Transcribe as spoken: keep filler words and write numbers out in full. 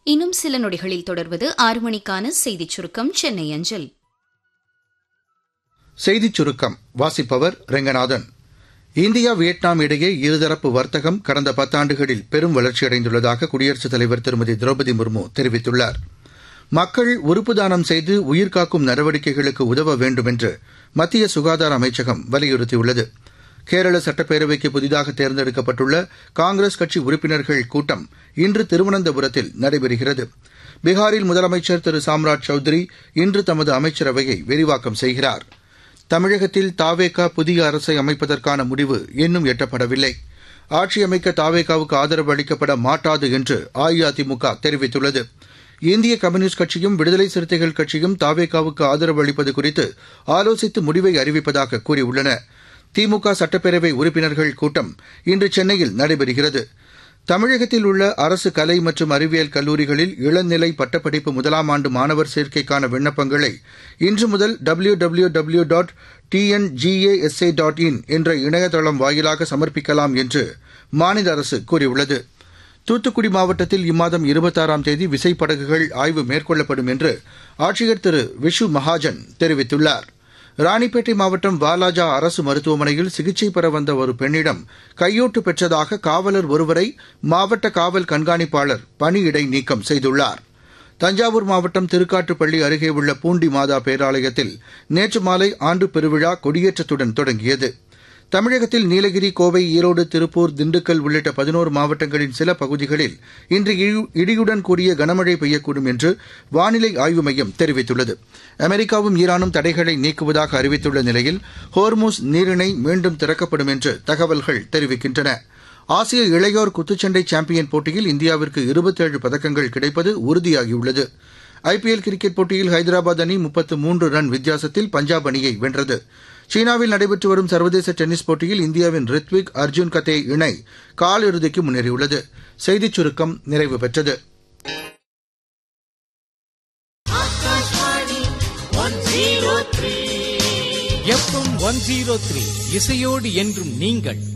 இன்னும் சில நொடிகளில் தொடர்வது ஆறு மணிக்கான செய்திச் சுருக்கம் சென்னை அஞ்சல். செய்திச் சுருக்கம் வாசிப்பவர் ரெங்கநாதன். இந்தியா வியட்நாம் இடையே இருதரப்பு வர்த்தகம் கடந்த பத்தாண்டுகளில் பெரும் வளர்ச்சியடைந்துள்ளதாக குடியரசுத் தலைவர் திருமதி திரௌபதி முர்மு தெரிவித்துள்ளார். மக்கள் உறுப்பு தானம் செய்து உயிர்காக்கும் நடவடிக்கைகளுக்கு உதவ வேண்டும் என்று மத்திய சுகாதார அமைச்சகம் வலியுறுத்தியுள்ளது. கேரள சட்டப்பேரவைக்கு புதிதாக தேர்ந்தெடுக்கப்பட்டுள்ள காங்கிரஸ் கட்சி உறுப்பினர்கள் கூட்டம் இன்று திருவனந்தபுரத்தில் நடைபெறுகிறது. பீகாரில் முதலமைச்சர் திரு சாம்ராஜ் சௌத்ரி இன்று தமது அமைச்சரவையை விரிவாக்கம் செய்கிறார். தமிழகத்தில் தாவேகா புதிய அரசை அமைப்பதற்கான முடிவு இன்னும் எட்டப்படவில்லை. ஆட்சி அமைக்க தாவேகாவுக்கு ஆதரவு அளிக்கப்பட மாட்டாது என்று அஇஅதிமுக தெரிவித்துள்ளது. இந்திய கம்யூனிஸ்ட் கட்சியும் விடுதலை சிறுத்தைகள் கட்சியும் தாவேகாவுக்கு ஆதரவு அளிப்பது குறித்து ஆலோசித்து முடிவை அறிவிப்பதாக கூறியுள்ளன. திமுக சட்டப்பேரவை உறுப்பினர்கள் கூட்டம் இன்று சென்னையில் நடைபெறுகிறது. தமிழகத்தில் உள்ள அரசு கலை மற்றும் அறிவியல் கல்லூரிகளில் இளநிலை பட்டப்படிப்பு முதலாம் ஆண்டு மாணவர் சேர்க்கைக்கான விண்ணப்பங்களை இன்று முதல் W W W dot T N G A S A dot in என்ற இணையதளம் வாயிலாக சமர்ப்பிக்கலாம் என்று மாநில அரசு கூறியுள்ளது. தூத்துக்குடி மாவட்டத்தில் இம்மாதம் இருபத்தாறாம் தேதி விசைப்படகுகள் ஆய்வு மேற்கொள்ளப்படும் என்று ஆட்சியர் திரு விஷு மகாஜன் தெரிவித்துள்ளார். ராணிப்பேட்டை மாவட்டம் வாலாஜா அரசு மருத்துவமனையில் சிகிச்சை பெற வந்த ஒரு பெண்ணிடம் கையூட்டு பெற்றதாக காவலர் ஒருவரை மாவட்ட காவல் கண்காணிப்பாளர் பணியிடை நீக்கம் செய்துள்ளார். தஞ்சாவூர் மாவட்டம் திருக்காட்டுப்பள்ளி அருகே உள்ள பூண்டி மாதா பேராலயத்தில் நேற்று மாலை ஆண்டு பெருவிழா கொடியேற்றத்துடன் தொடங்கியது. தமிழகத்தில் நீலகிரி, கோவை, ஈரோடு, திருப்பூர், திண்டுக்கல் உள்ளிட்ட பதினோரு மாவட்டங்களின் சில பகுதிகளில் இன்று இடியுடன் கூடிய கனமழை பெய்யக்கூடும் என்று வானிலை ஆய்வு மையம் தெரிவித்துள்ளது. அமெரிக்காவும் ஈரானும் தடைகளை நீக்குவதாக அறிவித்துள்ள நிலையில் ஹோர்முஸ் நீரிணை மீண்டும் திறக்கப்படும் என்று தகவல்கள் தெரிவிக்கின்றன. ஆசிய இளையோர் குத்துச்சண்டை சாம்பியன் போட்டியில் இந்தியாவிற்கு இருபத்தேழு பதக்கங்கள் கிடைப்பது உறுதியாகியுள்ளது. ஐபிஎல் கிரிக்கெட் போட்டியில் ஹைதராபாத் அணி முப்பத்து மூன்று ரன் வித்தியாசத்தில் பஞ்சாப் அணியை வென்றது. சீனாவில் நடைபெற்று வரும் சர்வதேச டென்னிஸ் போட்டியில் இந்தியாவின் ரித்விக் அர்ஜுன் கதே இணை காலிறுதிக்கு முன்னேறியுள்ளது. செய்திச் சுருக்கம் நிறைவு பெற்றது. எஃப்எம் ஒன் ஜீரோ த்ரீ இசையோடு என்றும் நீங்கள்